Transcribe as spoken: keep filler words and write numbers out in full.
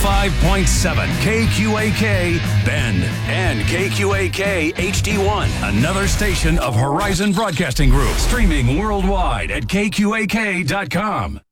five point seven K Q A K Bend and K Q A K H D one, another station of Horizon Broadcasting Group, streaming worldwide at K Q A K dot com.